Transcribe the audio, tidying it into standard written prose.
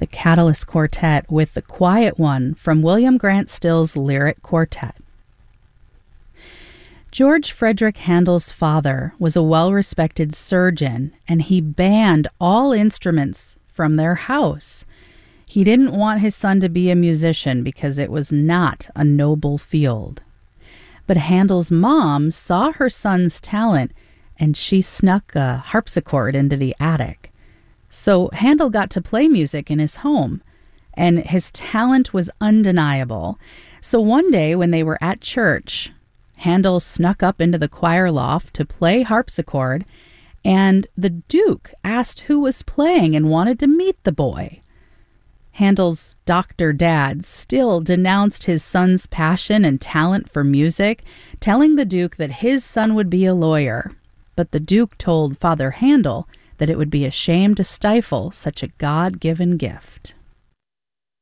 the Catalyst Quartet with The Quiet One from William Grant Still's Lyric Quartet. George Frederick Handel's father was a well-respected surgeon, and he banned all instruments from their house. He didn't want his son to be a musician because it was not a noble field. But Handel's mom saw her son's talent, and she snuck a harpsichord into the attic. So Handel got to play music in his home, and his talent was undeniable. So one day when they were at church, Handel snuck up into the choir loft to play harpsichord, and the Duke asked who was playing and wanted to meet the boy. Handel's doctor dad still denounced his son's passion and talent for music, telling the Duke that his son would be a lawyer. But the Duke told Father Handel that it would be a shame to stifle such a God-given gift.